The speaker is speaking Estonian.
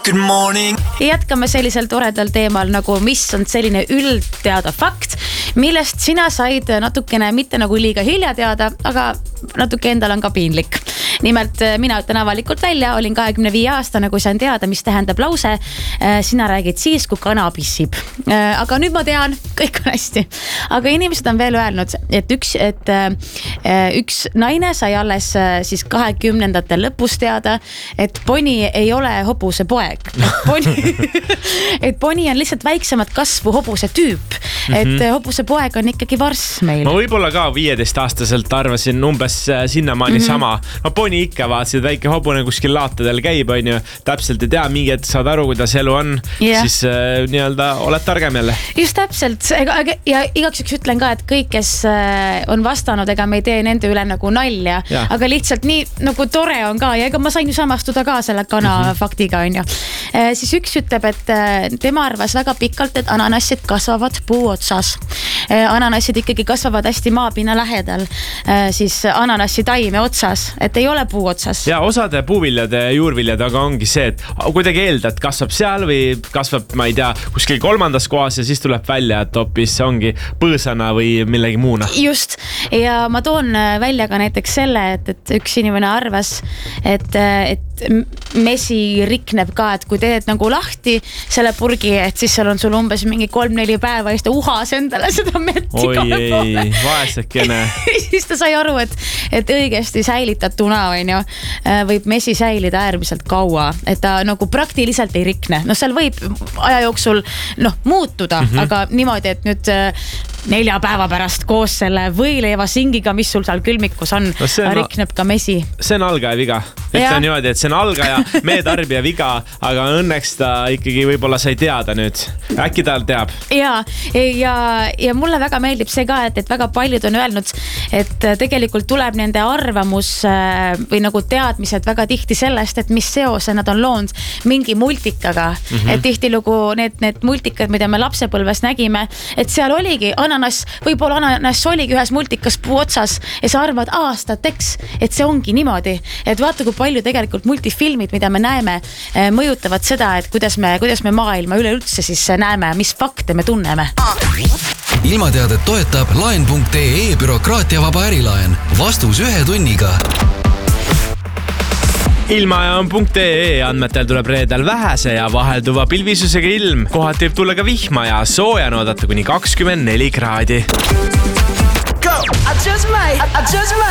Good morning. Jätkame sellisel toredal teemal nagu mis on selline üldteada fakt, millest sina said natukene mitte nagu liiga hilja teada, aga natuke endal on ka piinlik. Nimelt mina ütlen avalikult välja, olin 25-aastane, kui sain teada, mis tähendab lause. Sina räägid siis, kui kana pissib. Aga nüüd ma tean, kõik on hästi. Aga inimesed on veel öelnud, et üks naine sai alles siis 20-ndatel lõpus teada, et poni ei ole hobuse poeg. Et poni on lihtsalt väiksemat kasvu hobuse tüüp. Et hobuse poeg on ikkagi varss meil. Ma võib-olla ka 15-aastaselt arvasin umbes sinnamaani sama. No poni ikka vaatasid, väike hobune kuskil laatadel käib, on ju. Täpselt ei tea, mingi hetk saad aru, kuidas elu on. Siis nii-öelda oled targem jälle. Just täpselt. Ja igaks üks ütlen ka, et kõik, kes on vastanud, ega me ei tee nende üle nagu nalja. Aga lihtsalt nii nagu tore on ka. Ja ega ma sain ju samastuda ka selle kana faktiga, on ju. Siis üks ütleb, et tema arvas väga pikalt, et ananassid kasvavad puu otsas. Ananassid ikkagi kasvavad hästi maapinna lähedal. Siis ananassi taime otsas, et ei ole puu otsas. Ja osade puuviljade ja juurviljade aga ongi see, et kuidagi eeldad, kasvab seal või kasvab, ma ei tea, kuskil kolmandas kohas ja siis tuleb välja, et hoopis ongi põõsana või millegi muuna. Just. Ja ma toon välja ka näiteks selle, et üks inimene arvas, et mesi rikneb ka, et kui teed nagu lahti selle purgi, et siis seal on sul umbes mingi 3-4 päeva ja siis ta uhas endale seda metti kahe poole. Vaesekene. Siis ta sai aru, et õigesti säilitatuna võib mesi säilida äärmiselt kaua, et ta nagu praktiliselt ei rikne. No seal võib aja jooksul muutuda, aga niimoodi, et nüüd 4 päeva pärast koos selle võileiva singiga, mis sul seal külmikus on, rikneb ka mesi. See on algaja viga. Ütlen niimoodi, et see on algaja, meie tarbija viga, aga õnneks ta ikkagi võib-olla sai teada nüüd. Äkki tal teab. Ja mulle väga meeldib see ka, et väga paljud on öelnud, et tegelikult tuleb nende arvamus või nagu teadmised väga tihti sellest, et mis seose nad on loonud mingi multikaga. Et tihtilugu need multikad, mida me lapsepõlves nägime, et seal oligi ananas, võib-olla ananas oligi ühes multikas puu otsas ja sa arvad aastateks, et see ongi niimoodi. Et vaata, kui palju tegelikult multifilmid, mida me näeme, mõjutavad seda, et kuidas me maailma üleüldse siis näeme, mis fakte me tunneme. Ilmateadet toetab laen.ee bürokraatiavaba ärilaen. Vastus 1 tunniga. Ilmajaam.ee andmetel tuleb reedel vähese ja vahelduva pilvisusega ilm. Kohati võib tulla ka vihma ja sooja oodata kuni 24 kraadi. Go! I just might.